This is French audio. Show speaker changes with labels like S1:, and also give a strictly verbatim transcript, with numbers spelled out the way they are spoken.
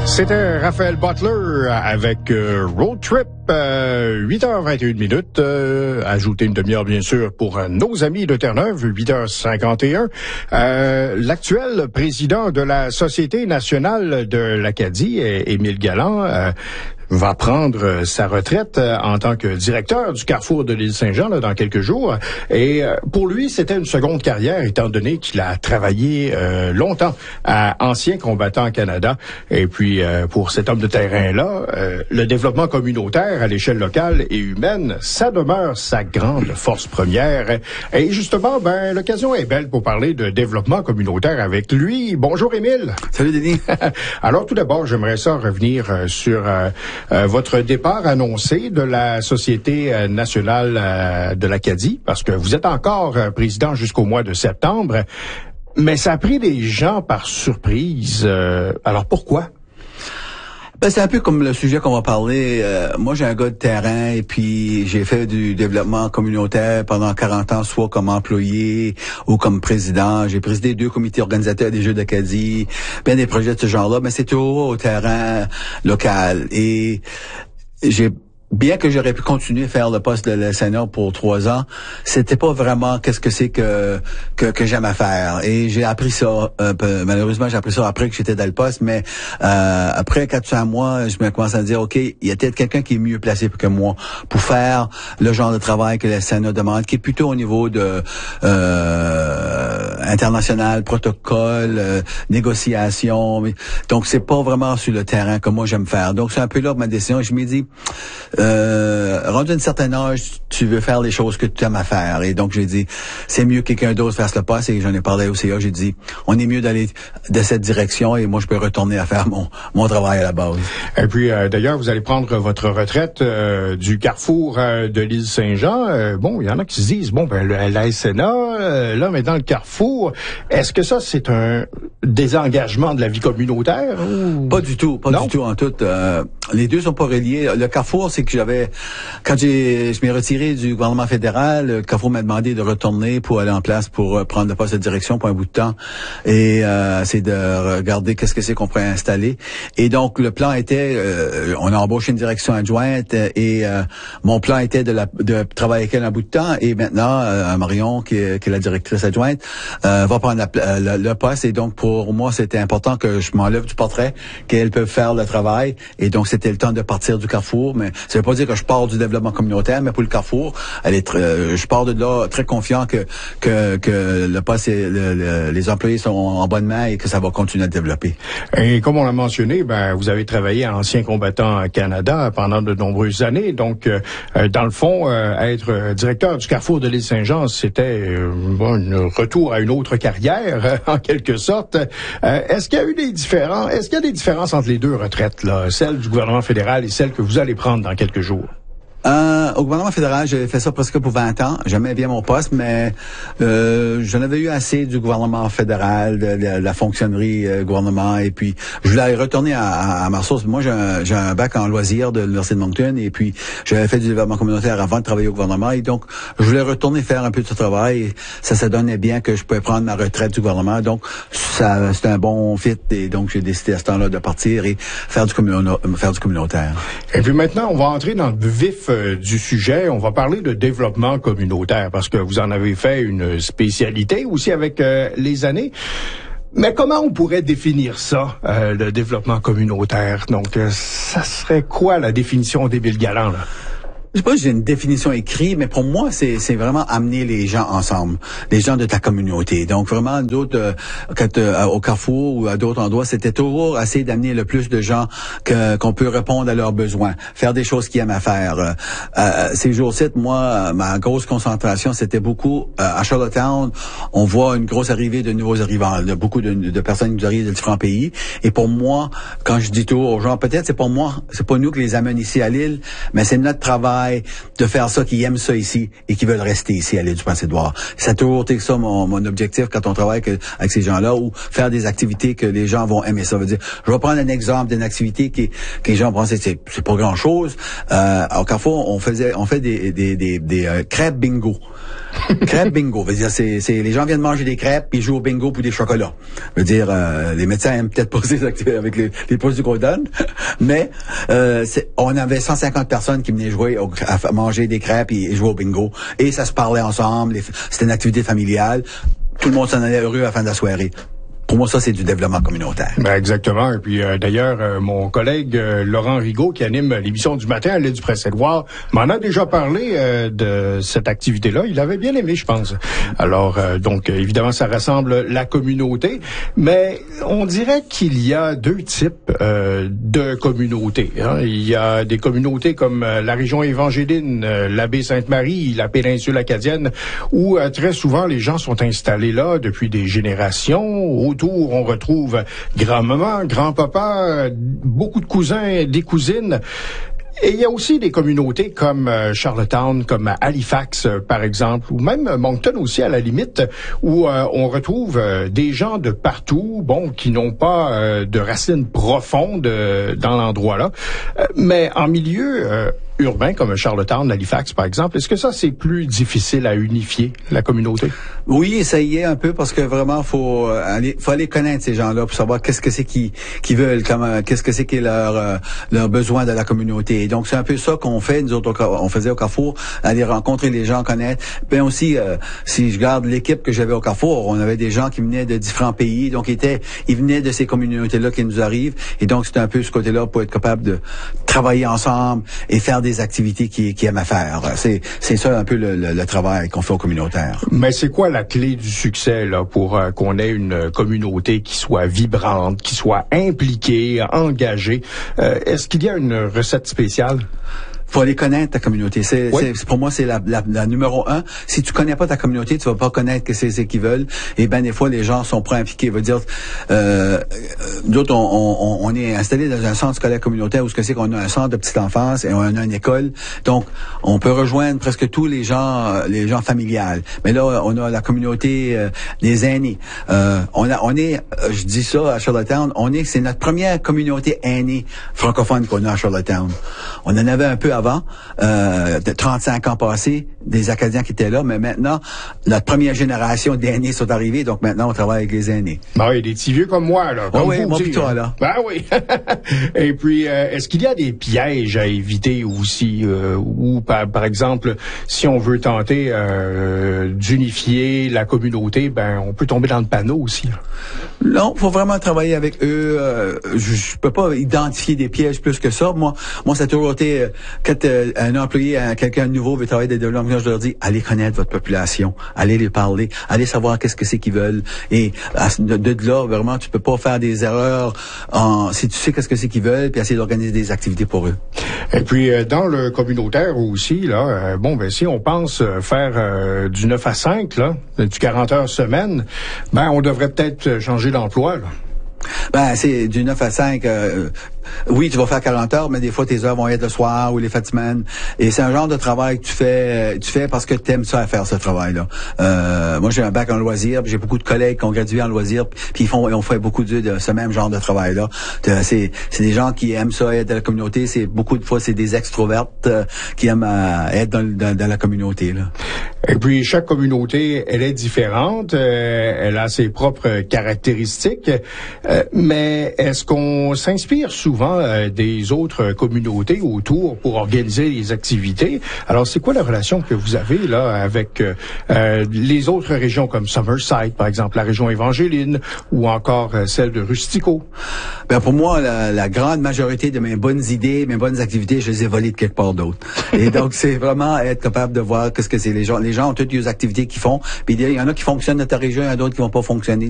S1: C'était Raphaël Butler avec euh, Road Trip, euh, huit heures vingt et une minutes. Euh, ajouter une demi-heure, bien sûr, pour euh, nos amis de Terre-Neuve, huit heures cinquante et un. Euh, l'actuel président de la Société nationale de l'Acadie, Émile Galland, euh, va prendre sa retraite en tant que directeur du Carrefour de l'île Saint-Jean là, dans quelques jours. Et pour lui, c'était une seconde carrière, étant donné qu'il a travaillé euh, longtemps à Ancien combattant Canada. Et puis, euh, pour cet homme de terrain-là, euh, le développement communautaire à l'échelle locale et humaine, ça demeure sa grande force première. Et justement, ben l'occasion est belle pour parler de développement communautaire avec lui. Bonjour, Émile.
S2: Salut, Denis.
S1: Alors, tout d'abord, j'aimerais ça revenir euh, sur... Euh, Euh, votre départ annoncé de la Société euh, nationale euh, de l'Acadie, parce que vous êtes encore euh, président jusqu'au mois de septembre, mais ça a pris les gens par surprise. Euh, alors pourquoi?
S2: Ben, c'est un peu comme le sujet qu'on va parler. Euh, moi, j'ai un gars de terrain et puis j'ai fait du développement communautaire pendant quarante ans, soit comme employé ou comme président. J'ai présidé deux comités organisateurs des Jeux d'Acadie, bien des projets de ce genre-là, mais c'est toujours au terrain local. Et j'ai bien que j'aurais pu continuer à faire le poste de la Sénat pour trois ans, c'était pas vraiment qu'est-ce que c'est que que, que j'aime à faire. Et j'ai appris ça, un peu, malheureusement, j'ai appris ça après que j'étais dans le poste, mais euh, après quatre cinq mois, je me commence à me dire, OK, il y a peut-être quelqu'un qui est mieux placé que moi pour faire le genre de travail que la Sénat demande, qui est plutôt au niveau de euh, international, protocole, euh, négociation. Donc, c'est pas vraiment sur le terrain que moi j'aime faire. Donc, c'est un peu là ma décision. Je me dis... Euh, rendu à un certain âge, tu veux faire les choses que tu aimes à faire. Et donc, j'ai dit, c'est mieux que quelqu'un d'autre fasse le poste. Et j'en ai parlé au C A. J'ai dit, on est mieux d'aller de cette direction et moi, je peux retourner à faire mon, mon travail à la base.
S1: Et puis, euh, d'ailleurs, vous allez prendre votre retraite euh, du Carrefour euh, de l'île Saint-Jean. Euh, bon, il y en a qui se disent, bon, ben, le, la S N A, euh, là, maintenant, le Carrefour, est-ce que ça, c'est un désengagement de la vie communautaire? Ou...
S2: Pas du tout, pas
S1: non?
S2: du tout en tout. Euh, les deux sont pas reliés. Le Carrefour, c'est que j'avais, quand j'ai, je m'ai retiré du gouvernement fédéral, le Carrefour m'a demandé de retourner pour aller en place pour euh, prendre le poste de direction pour un bout de temps. Et euh, c'est de regarder qu'est-ce que c'est qu'on pourrait installer. Et donc, le plan était, euh, on a embauché une direction adjointe et euh, mon plan était de, la, de travailler avec elle un bout de temps. Et maintenant, euh, Marion, qui est, qui est la directrice adjointe, euh, va prendre la, le, le poste. Et donc, pour moi, c'était important que je m'enlève du portrait, qu'elle peut faire le travail. Et donc, c'était le temps de partir du Carrefour. Mais ça veut pas dire que je pars du développement communautaire, mais pour le Carrefour, elle est très, euh, je pars de là très confiant que que, que le poste, et le, le, les employés sont en bonne main et que ça va continuer à développer.
S1: Et comme on l'a mentionné, ben vous avez travaillé à Ancien combattant Canada pendant de nombreuses années. Donc, euh, dans le fond, euh, être directeur du Carrefour de l'île Saint-Jean, c'était euh, bon, un retour à une autre carrière, euh, en quelque sorte. Euh, est-ce qu'il y a eu des différences? Est-ce qu'il y a des différences entre les deux retraites, là, celle du gouvernement fédéral et celle que vous allez prendre dans quelques jours?
S2: Euh, au gouvernement fédéral, j'avais fait ça presque pour vingt ans. J'aimais bien mon poste, mais euh, j'en avais eu assez du gouvernement fédéral, de, de, de la fonctionnerie euh, gouvernement, et puis je voulais retourner à, à, à ma source. Moi, j'ai un, j'ai un bac en loisirs de l'Université de Moncton, et puis j'avais fait du développement communautaire avant de travailler au gouvernement, et donc je voulais retourner faire un peu de ce travail. Et ça se donnait bien que je pouvais prendre ma retraite du gouvernement, donc ça c'était un bon fit, et donc j'ai décidé à ce temps-là de partir et faire du, communo- faire du communautaire.
S1: Et puis maintenant, on va entrer dans le vif du sujet. On va parler de développement communautaire parce que vous en avez fait une spécialité aussi avec euh, les années. Mais comment on pourrait définir ça, euh, le développement communautaire? Donc, euh, ça serait quoi la définition d'Émile Galland, là?
S2: Je sais pas si j'ai une définition écrite, mais pour moi, c'est c'est vraiment amener les gens ensemble, les gens de ta communauté. Donc vraiment, d'autres, euh, quand, euh, au Carrefour ou à d'autres endroits, c'était toujours essayer d'amener le plus de gens que qu'on peut répondre à leurs besoins, faire des choses qu'ils aiment à faire. Euh, euh, ces jours-ci, moi, ma grosse concentration, c'était beaucoup euh, à Charlottetown. On voit une grosse arrivée de nouveaux arrivants, de beaucoup de, de personnes qui arrivent de différents pays. Et pour moi, quand je dis tout aux gens, peut-être c'est pour moi, c'est pas nous qui les amène ici à l'île, mais c'est notre travail de faire ça, qui aiment ça ici et qui veulent rester ici à l'île du Prince-Édouard. Ça a toujours été ça mon, mon objectif quand on travaille que, avec ces gens-là, ou faire des activités que les gens vont aimer. Ça veut dire, je vais prendre un exemple d'une activité qui, que les gens pensent que c'est, c'est pas grand-chose. Euh, au Carrefour, on faisait, on fait des, des, des, des euh, crêpes bingo. Crêpes bingo. Veut dire, c'est, c'est, les gens viennent manger des crêpes puis ils jouent au bingo pour des chocolats. Veut dire, euh, les médecins aiment peut-être pas ces activités avec les, les produits qu'on donne, mais euh, c'est, on avait cent cinquante personnes qui venaient jouer au, à manger des crêpes et, et jouer au bingo. Et ça se parlait ensemble. Les, c'était une activité familiale. Tout le monde s'en allait heureux à la fin de la soirée. Pour moi, ça, c'est du développement communautaire.
S1: Ben exactement. Et puis, euh, d'ailleurs, euh, mon collègue euh, Laurent Rigaud, qui anime l'émission du matin à l'île du Prince-Édouard, m'en a déjà parlé euh, de cette activité-là. Il avait bien aimé, je pense. Alors, euh, donc, évidemment, ça rassemble la communauté. Mais on dirait qu'il y a deux types euh, de communautés. Hein. Il y a des communautés comme euh, la région évangéline, euh, la baie Sainte-Marie, la péninsule acadienne, où euh, très souvent, les gens sont installés là depuis des générations. Autour, on retrouve grand-maman, grand-papa, beaucoup de cousins, des cousines. Et il y a aussi des communautés comme euh, Charlottetown, comme Halifax, euh, par exemple, ou même Moncton aussi, à la limite, où euh, on retrouve euh, des gens de partout, bon, qui n'ont pas euh, de racines profondes euh, dans l'endroit-là. Euh, mais en milieu euh, urbain, comme Charlottetown, Halifax, par exemple, est-ce que ça, c'est plus difficile à unifier, la communauté?
S2: Oui, ça y est un peu, parce que vraiment, faut aller, faut aller connaître ces gens-là pour savoir qu'est-ce que c'est qu'ils, qu'ils veulent, comment, qu'est-ce que c'est qui est leur, euh, leur besoin de la communauté. Et donc, c'est un peu ça qu'on fait, nous autres, on faisait au Carrefour, aller rencontrer les gens, connaître. Ben aussi, euh, si je garde l'équipe que j'avais au Carrefour, on avait des gens qui venaient de différents pays, donc ils étaient, ils venaient de ces communautés-là qui nous arrivent. Et donc, c'est un peu ce côté-là pour être capable de travailler ensemble et faire des activités qui, qui aiment à faire. C'est, c'est ça un peu le, le, le travail qu'on fait au communautaire.
S1: Mais c'est quoi la clé du succès là pour euh, qu'on ait une communauté qui soit vibrante, qui soit impliquée, engagée? Euh, est-ce qu'il y a une recette spéciale?
S2: Faut aller connaître ta communauté. C'est,
S1: oui.
S2: c'est pour moi, c'est la, la, la numéro un. Si tu connais pas ta communauté, tu vas pas connaître que c'est ce qu'ils veulent. Et ben des fois, les gens sont pas impliqués. Veut dire, euh, d'autres, on, on, on est installé dans un centre scolaire communautaire où ce que c'est qu'on a un centre de petite enfance et on a une école. Donc, on peut rejoindre presque tous les gens, les gens familiales. Mais là, on a la communauté euh, des aînés. Euh, on a, on est, je dis ça à Charlottetown, on est, c'est notre première communauté aînée francophone qu'on a à Charlottetown. On en avait un peu avant, euh, de trente-cinq ans passés, des Acadiens qui étaient là, mais maintenant, notre première génération d'aînés sont arrivés, donc maintenant, on travaille avec les aînés.
S1: Ben oui, des petits vieux comme moi, là. Comme
S2: oh oui,
S1: vous,
S2: moi toi, là.
S1: Ben oui. Et puis, euh, est-ce qu'il y a des pièges à éviter aussi, euh, ou par, par exemple, si on veut tenter euh, d'unifier la communauté, ben on peut tomber dans le panneau aussi, là.
S2: Non, faut vraiment travailler avec eux. Euh, je, je peux pas identifier des pièges plus que ça. Moi, moi, ça a toujours été euh, quand euh, un employé, un, quelqu'un de nouveau veut travailler des développements, je leur dis, allez connaître votre population, allez les parler, allez savoir qu'est-ce que c'est qu'ils veulent. Et à, de, de là, vraiment, tu peux pas faire des erreurs en, si tu sais qu'est-ce que c'est qu'ils veulent, puis essayer d'organiser des activités pour eux.
S1: Et puis, euh, dans le communautaire aussi, là, euh, bon, ben si on pense euh, faire euh, du neuf à cinq, là, du quarante heures semaine, ben on devrait peut-être changer d'emploi, là.
S2: Ben, c'est du neuf à cinq. Euh, oui, tu vas faire quarante heures, mais des fois, tes heures vont être le soir ou les fins de semaine. Et c'est un genre de travail que tu fais, tu fais parce que tu aimes ça à faire, ce travail-là. Euh, moi, j'ai un bac en loisirs, puis j'ai beaucoup de collègues qui ont gradué en loisirs, puis ils font, ils ont fait beaucoup de, de ce même genre de travail-là. C'est, c'est des gens qui aiment ça, être dans la communauté. C'est beaucoup de fois, c'est des extrovertes euh, qui aiment euh, être dans, dans, dans la communauté, là.
S1: Et puis, chaque communauté, elle est différente, euh, elle a ses propres caractéristiques, euh, mais est-ce qu'on s'inspire souvent euh, des autres communautés autour pour organiser les activités? Alors, c'est quoi la relation que vous avez là avec euh, euh, les autres régions comme Summerside, par exemple, la région évangéline, ou encore euh, celle de Rustico?
S2: Ben pour moi, la, la grande majorité de mes bonnes idées, mes bonnes activités, je les ai volées de quelque part d'autre. Et donc, c'est vraiment être capable de voir qu'est-ce que c'est les gens. Les gens ont toutes les activités qu'ils font. Puis il y en a qui fonctionnent dans ta région, il y en a d'autres qui vont pas fonctionner.